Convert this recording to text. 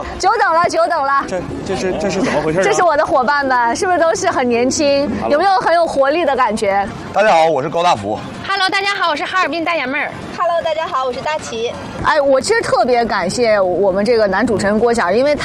久等了，久等了。 这是怎么回事？ 这是我的伙伴们，是不是都是很年轻？有没有很有活力的感觉？ 大家好，我是高大福。 Hello， 大家好，我是哈尔滨大爷妹儿。 Hello， 大家好，我是大齐。 哎，我其实特别感谢我们这个男主持人郭晓，因为